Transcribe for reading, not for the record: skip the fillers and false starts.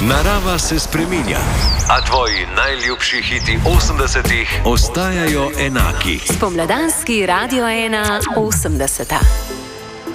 Narava se spreminja, a tvoji najljubši hiti 80-ih ostajajo enaki. Spomladanski Radio 1 80.